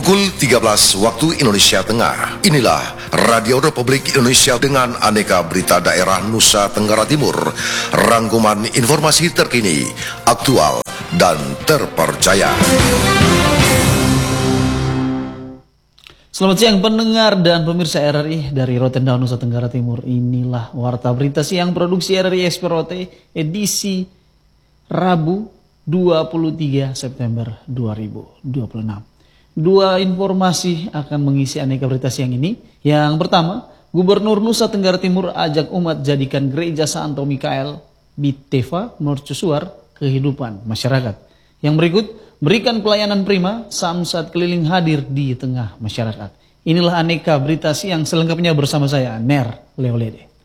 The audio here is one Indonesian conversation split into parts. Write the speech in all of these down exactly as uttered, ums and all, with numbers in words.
Pukul tiga belas waktu Indonesia Tengah. Inilah Radio Republik Indonesia dengan aneka berita daerah Nusa Tenggara Timur. Rangkuman informasi terkini, aktual, dan terpercaya. Selamat siang pendengar dan pemirsa R R I dari Rotendao, Nusa Tenggara Timur. Inilah Warta Berita Siang Produksi R R I X P Rote edisi Rabu dua puluh tiga September dua ribu dua puluh enam. Dua informasi akan mengisi aneka berita siang ini. Yang pertama, Gubernur Nusa Tenggara Timur ajak umat jadikan Gereja Santo Mikael Biteva mercusuar kehidupan masyarakat. Yang berikut, berikan pelayanan prima, samsat keliling hadir di tengah masyarakat. Inilah aneka berita siang selengkapnya bersama saya, Ner Leolede.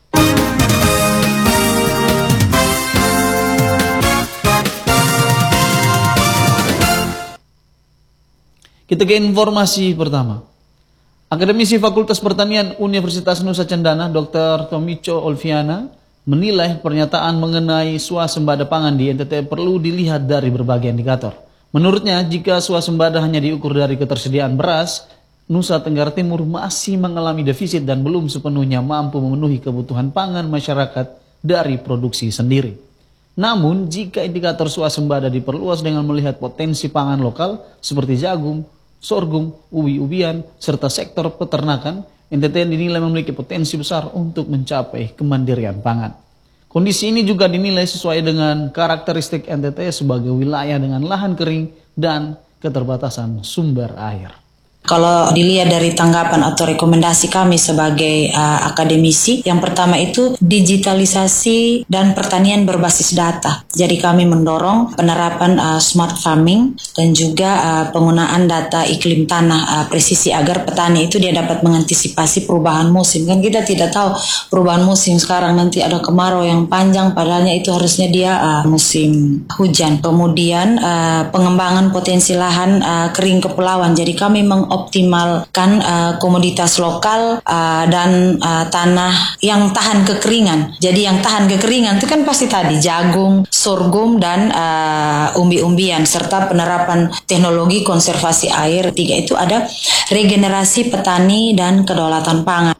Kita ke informasi pertama. Akademisi Fakultas Pertanian Universitas Nusa Cendana, Doktor Tomico Olviana, menilai pernyataan mengenai swasembada pangan di N T T perlu dilihat dari berbagai indikator. Menurutnya, jika swasembada hanya diukur dari ketersediaan beras, Nusa Tenggara Timur masih mengalami defisit dan belum sepenuhnya mampu memenuhi kebutuhan pangan masyarakat dari produksi sendiri. Namun, jika indikator swasembada diperluas dengan melihat potensi pangan lokal seperti jagung, sorghum, ubi-ubian, serta sektor peternakan, N T T dinilai memiliki potensi besar untuk mencapai kemandirian pangan. Kondisi ini juga dinilai sesuai dengan karakteristik N T T sebagai wilayah dengan lahan kering dan keterbatasan sumber air. Kalau dilihat dari tanggapan atau rekomendasi kami sebagai uh, akademisi, yang pertama itu digitalisasi dan pertanian berbasis data. Jadi kami mendorong penerapan uh, smart farming dan juga uh, penggunaan data iklim tanah uh, presisi agar petani itu dia dapat mengantisipasi perubahan musim. Kan kita tidak tahu perubahan musim sekarang, nanti ada kemarau yang panjang padahalnya itu harusnya dia uh, musim hujan. Kemudian uh, pengembangan potensi lahan uh, kering kepulauan. Jadi kami meng optimalkan uh, komoditas lokal uh, dan uh, tanah yang tahan kekeringan. Jadi yang tahan kekeringan itu kan pasti tadi jagung, sorghum, dan uh, umbi-umbian, serta penerapan teknologi konservasi air. Tiga itu ada regenerasi petani dan kedaulatan pangan.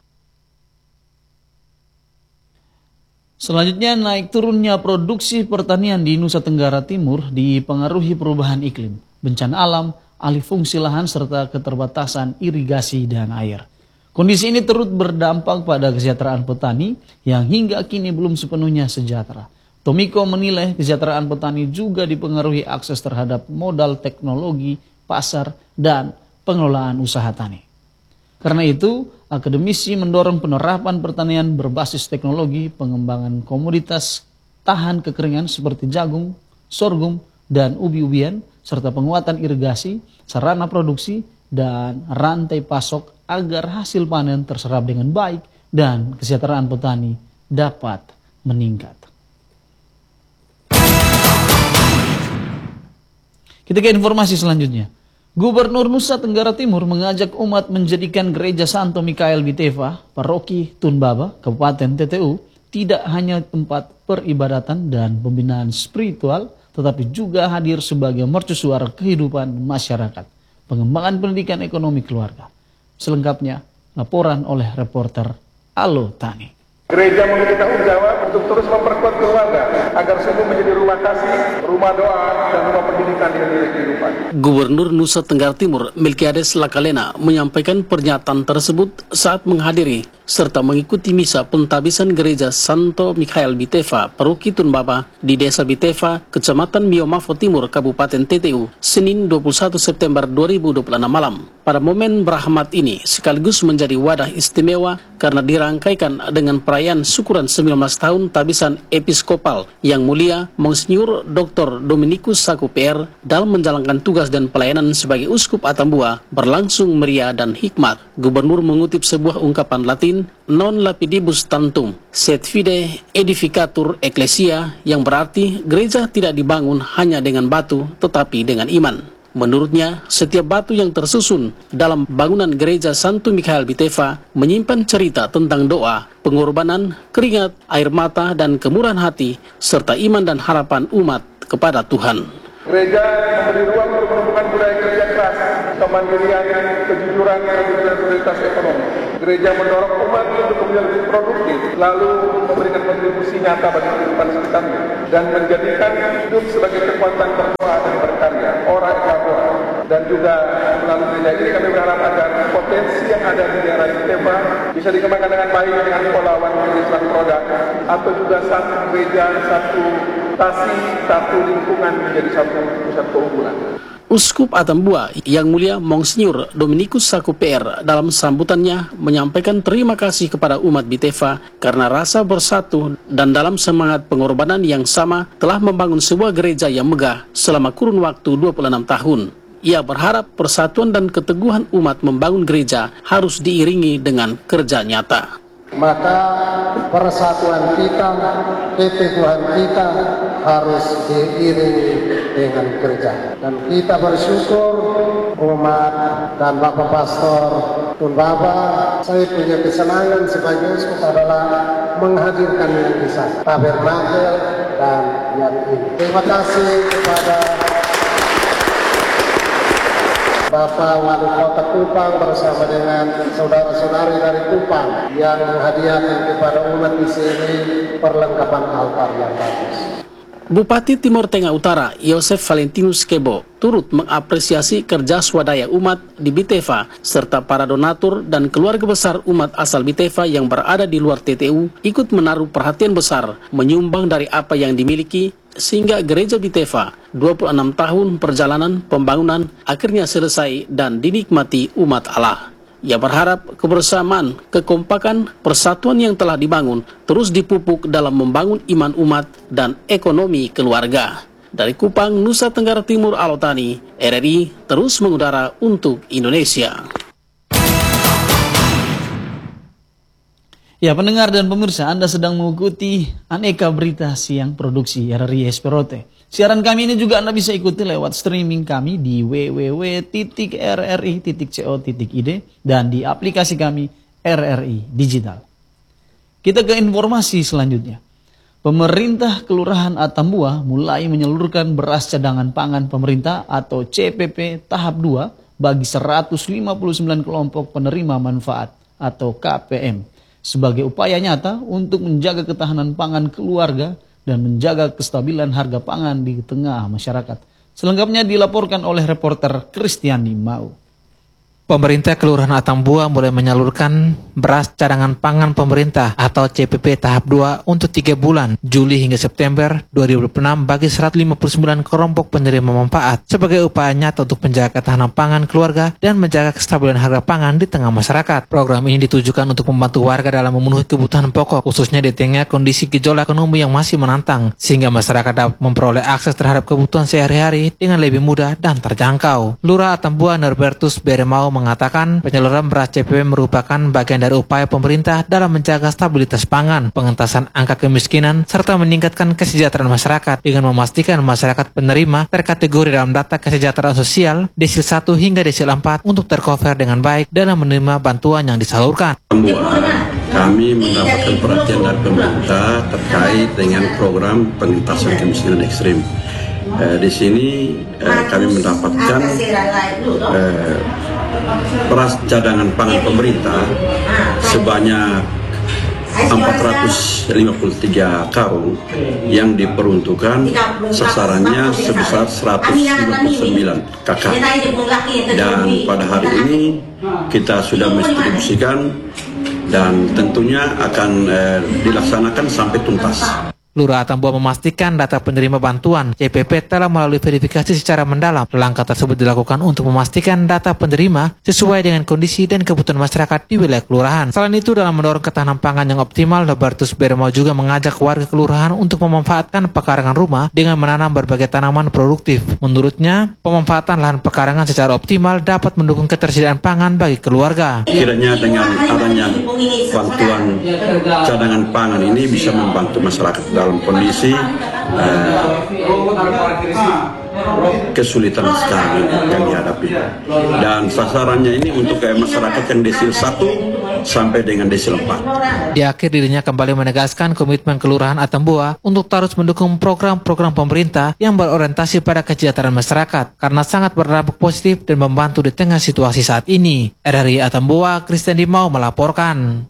Selanjutnya, naik turunnya produksi pertanian di Nusa Tenggara Timur dipengaruhi perubahan iklim, bencana alam, alih fungsi lahan, serta keterbatasan irigasi dan air. Kondisi ini turut berdampak pada kesejahteraan petani yang hingga kini belum sepenuhnya sejahtera. Tomiko menilai kesejahteraan petani juga dipengaruhi akses terhadap modal teknologi, pasar, dan pengelolaan usaha tani. Karena itu, akademisi mendorong penerapan pertanian berbasis teknologi, pengembangan komoditas tahan kekeringan seperti jagung, sorghum, dan ubi-ubian, serta penguatan irigasi, sarana produksi, dan rantai pasok agar hasil panen terserap dengan baik dan kesejahteraan petani dapat meningkat. Kita ke informasi selanjutnya. Gubernur Nusa Tenggara Timur mengajak umat menjadikan Gereja Santo Mikael Biteva, Paroki Tunbaba, Kabupaten T T U, tidak hanya tempat peribadatan dan pembinaan spiritual, tetapi juga hadir sebagai mercusuar kehidupan masyarakat, pengembangan pendidikan ekonomi keluarga. Selengkapnya, laporan oleh reporter Alo Tani. Gereja memiliki tanggung jawab untuk terus memperkuat keluarga agar sungguh menjadi rumah kasih, rumah doa, dan rumah pendidikan di negeri kehidupan. Gubernur Nusa Tenggara Timur Melkiades Lakalena menyampaikan pernyataan tersebut saat menghadiri serta mengikuti misa pentabisan Gereja Santo Mikael Biteva, Paroki Tunbaba di Desa Biteva, Kecamatan Miomafo Timur, Kabupaten T T U, Senin dua puluh satu September dua ribu dua puluh enam malam. Pada momen berahmat ini sekaligus menjadi wadah istimewa karena dirangkaikan dengan perayaan syukuran sembilan belas tahun tabisan episkopal yang mulia Monsinyur Doktor Dominikus Saku P R dalam menjalankan tugas dan pelayanan sebagai Uskup Atambua berlangsung meriah dan hikmat. Gubernur mengutip sebuah ungkapan Latin, non lapidibus tantum, sed fide edificatur ecclesia, yang berarti gereja tidak dibangun hanya dengan batu tetapi dengan iman. Menurutnya, setiap batu yang tersusun dalam bangunan Gereja Santo Mikael Biteva menyimpan cerita tentang doa, pengorbanan, keringat, air mata, dan kemurahan hati, serta iman dan harapan umat kepada Tuhan. Gereja memberi ruang untuk menumbuhkan budaya kerja keras, kemandirian, kejujuran, dan juga solidaritas ekonomi. Gereja mendorong umat untuk menjadi lebih produktif, lalu memberikan kontribusi nyata bagi kehidupan sekitarnya, dan menjadikan hidup sebagai kekuatan berdoa dan berkarya, ora et labora. Dan juga melalui gereja ini kami berharap agar potensi yang ada di daerah Bitefa bisa dikembangkan dengan baik dengan pola one village one product, atau juga satu gereja, satu tasi, satu lingkungan menjadi satu pusat keunggulan. Uskup Atambua Yang Mulia Monsinyur Dominikus Saku P R dalam sambutannya menyampaikan terima kasih kepada umat Bitefa karena rasa bersatu dan dalam semangat pengorbanan yang sama telah membangun sebuah gereja yang megah selama kurun waktu dua puluh enam tahun. Ia berharap persatuan dan keteguhan umat membangun gereja harus diiringi dengan kerja nyata. Maka persatuan kita, keteguhan kita harus diiringi dengan kerja. Dan kita bersyukur umat dan Bapak Pastor Tun Baba, saya punya kesenangan sebagai uskup adalah menghadirkan yang bisa tabernakel dan yang ini. Terima kasih kepada Bapak Wali Kota Kupang bersama dengan saudara-saudari dari Kupang yang menghadiahkan kepada umat di sini perlengkapan altar yang bagus. Bupati Timur Tengah Utara Yosef Valentinus Kebo turut mengapresiasi kerja swadaya umat di Bitefa serta para donatur dan keluarga besar umat asal Bitefa yang berada di luar T T U ikut menaruh perhatian besar menyumbang dari apa yang dimiliki sehingga gereja Bitefa dua puluh enam tahun perjalanan pembangunan akhirnya selesai dan dinikmati umat Allah. Ia berharap kebersamaan, kekompakan, persatuan yang telah dibangun terus dipupuk dalam membangun iman umat dan ekonomi keluarga. Dari Kupang, Nusa Tenggara Timur, Alotani, R R I terus mengudara untuk Indonesia. Ya, pendengar dan pemirsa, Anda sedang mengikuti Aneka Berita Siang Produksi R R I Esperote. Siaran kami ini juga Anda bisa ikuti lewat streaming kami di w w w titik r r i titik co titik i d dan di aplikasi kami R R I Digital. Kita ke informasi selanjutnya. Pemerintah Kelurahan Atambua mulai menyalurkan beras cadangan pangan pemerintah atau C P P tahap dua bagi seratus lima puluh sembilan kelompok penerima manfaat atau K P M sebagai upaya nyata untuk menjaga ketahanan pangan keluarga dan menjaga kestabilan harga pangan di tengah masyarakat. Selengkapnya dilaporkan oleh reporter Kristiani Mau. Pemerintah Kelurahan Atambua mulai menyalurkan beras cadangan pangan pemerintah atau C P P tahap dua untuk tiga bulan, Juli hingga September dua ribu dua puluh enam bagi seratus lima puluh sembilan kelompok penerima manfaat sebagai upaya nyata untuk menjaga ketahanan pangan keluarga dan menjaga kestabilan harga pangan di tengah masyarakat. Program ini ditujukan untuk membantu warga dalam memenuhi kebutuhan pokok, khususnya di tengah kondisi gejolak ekonomi yang masih menantang, sehingga masyarakat dapat memperoleh akses terhadap kebutuhan sehari-hari dengan lebih mudah dan terjangkau. Lurah Atambua Norbertus Beremau mengatakan penyaluran beras C P P merupakan bagian dari upaya pemerintah dalam menjaga stabilitas pangan, pengentasan angka kemiskinan, serta meningkatkan kesejahteraan masyarakat dengan memastikan masyarakat penerima terkategori dalam data kesejahteraan sosial desil satu hingga desil empat untuk tercover dengan baik dalam menerima bantuan yang disalurkan. Kami mendapatkan perhatian dari pemerintah terkait dengan program pengentasan kemiskinan ekstrim. Eh, di sini eh, kami mendapatkan eh, beras cadangan pangan pemerintah sebanyak empat ratus lima puluh tiga karung yang diperuntukkan sasarannya sebesar seratus lima puluh sembilan kakak, dan pada hari ini kita sudah mendistribusikan dan tentunya akan eh, dilaksanakan sampai tuntas. Lurah Atambua memastikan data penerima bantuan C P P telah melalui verifikasi secara mendalam. Langkah tersebut dilakukan untuk memastikan data penerima sesuai dengan kondisi dan kebutuhan masyarakat di wilayah kelurahan. Selain itu, dalam mendorong ketahanan pangan yang optimal, Norbertus Beremau juga mengajak warga kelurahan untuk memanfaatkan pekarangan rumah dengan menanam berbagai tanaman produktif. Menurutnya, pemanfaatan lahan pekarangan secara optimal dapat mendukung ketersediaan pangan bagi keluarga. Kiranya dengan adanya bantuan cadangan pangan ini bisa membantu masyarakat dalam kondisi eh, kesulitan sekarang yang dihadapi. Dan sasarannya ini untuk kayak masyarakat yang desil satu sampai dengan desil empat. Di akhir dirinya kembali menegaskan komitmen Kelurahan Atambua untuk terus mendukung program-program pemerintah yang berorientasi pada kesejahteraan masyarakat karena sangat berdampak positif dan membantu di tengah situasi saat ini. R R I Atambua, Kristen Dimau melaporkan.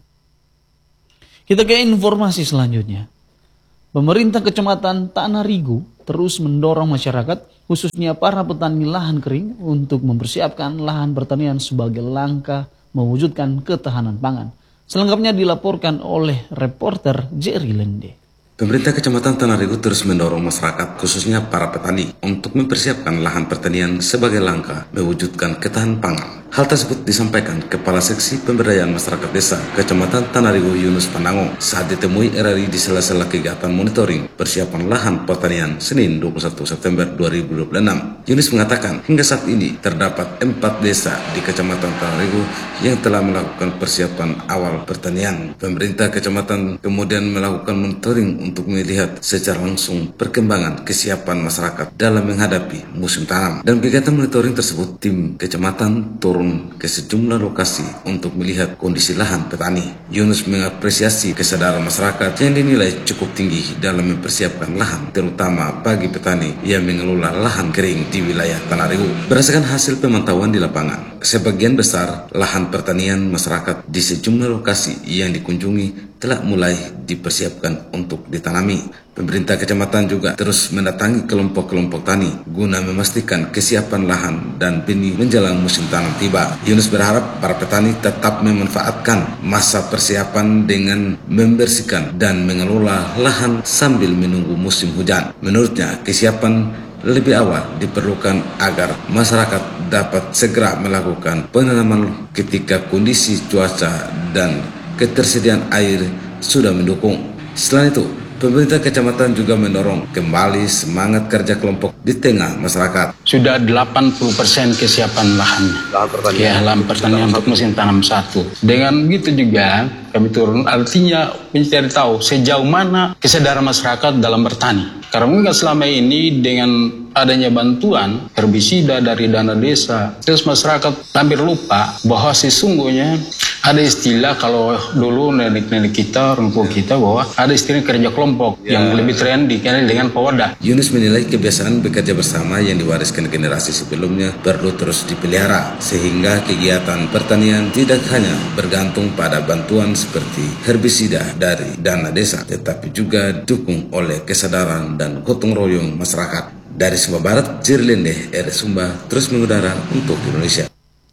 Kita ke informasi selanjutnya. Pemerintah Kecamatan Tanarigu terus mendorong masyarakat, khususnya para petani lahan kering, untuk mempersiapkan lahan pertanian sebagai langkah mewujudkan ketahanan pangan. Selengkapnya dilaporkan oleh reporter Jerry Lende. Pemerintah Kecamatan Tanarigu terus mendorong masyarakat, khususnya para petani, untuk mempersiapkan lahan pertanian sebagai langkah mewujudkan ketahanan pangan. Hal tersebut disampaikan Kepala Seksi Pemberdayaan Masyarakat Desa Kecamatan Tanarigu Yunus Pandango saat ditemui R R I di sela-sela kegiatan monitoring persiapan lahan pertanian Senin dua puluh satu September dua ribu dua puluh enam. Yunus mengatakan hingga saat ini terdapat empat desa di Kecamatan Tanarigu yang telah melakukan persiapan awal pertanian. Pemerintah Kecamatan kemudian melakukan monitoring untuk melihat secara langsung perkembangan kesiapan masyarakat dalam menghadapi musim tanam. Dalam kegiatan monitoring tersebut, tim Kecamatan turun ke sejumlah lokasi untuk melihat kondisi lahan petani. Yunus mengapresiasi kesadaran masyarakat yang dinilai cukup tinggi dalam mempersiapkan lahan, terutama bagi petani yang mengelola lahan kering di wilayah Tanarigu. Berdasarkan hasil pemantauan di lapangan, sebagian besar lahan pertanian masyarakat di sejumlah lokasi yang dikunjungi telah mulai dipersiapkan untuk ditanami. Pemerintah kecamatan juga terus mendatangi kelompok-kelompok tani guna memastikan kesiapan lahan dan benih menjelang musim tanam tiba. Yunus berharap para petani tetap memanfaatkan masa persiapan dengan membersihkan dan mengelola lahan sambil menunggu musim hujan. Menurutnya, kesiapan lebih awal diperlukan agar masyarakat dapat segera melakukan penanaman ketika kondisi cuaca dan ketersediaan air sudah mendukung. Selain itu, pemerintah kecamatan juga mendorong kembali semangat kerja kelompok di tengah masyarakat. Sudah delapan puluh persen kesiapan lahan, lahan pertanian, ya, lahan pertanian untuk musim tanam satu. Dengan begitu juga kami turun, artinya mencari tahu sejauh mana kesadaran masyarakat dalam bertani. Karena mungkin selama ini dengan adanya bantuan herbisida dari dana desa, terus masyarakat hampir lupa bahwa sesungguhnya ada istilah kalau dulu nenek-nenek kita, orang tua kita, bahwa ada istilah kerja kelompok ya, yang lebih trendy dengan pewadah. Yunus menilai kebiasaan bekerja bersama yang diwariskan generasi sebelumnya perlu terus dipelihara, sehingga kegiatan pertanian tidak hanya bergantung pada bantuan seperti herbisida dari dana desa, tetapi juga didukung oleh kesadaran dan gotong royong masyarakat. Dari Sumba Barat, Jirlende, R Sumba, terus mengudara untuk Indonesia.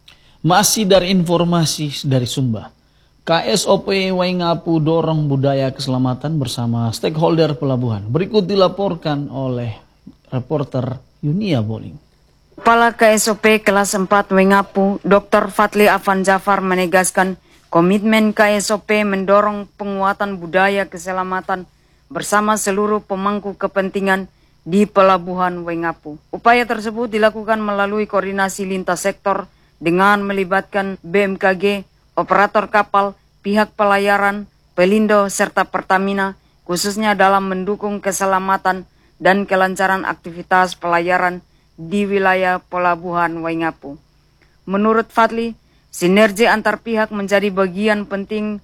Masih dari informasi dari Sumba, K S O P Waingapu dorong budaya keselamatan bersama stakeholder pelabuhan. Berikut dilaporkan oleh reporter Yunia Boling. Kepala K S O P kelas empat Waingapu, Doktor Fadli Afan Jafar menegaskan komitmen K S O P mendorong penguatan budaya keselamatan bersama seluruh pemangku kepentingan di pelabuhan Waingapu. Upaya tersebut dilakukan melalui koordinasi lintas sektor dengan melibatkan B M K G, operator kapal, pihak pelayaran, Pelindo, serta Pertamina, khususnya dalam mendukung keselamatan dan kelancaran aktivitas pelayaran di wilayah pelabuhan Waingapu. Menurut Fadli, sinergi antar pihak menjadi bagian penting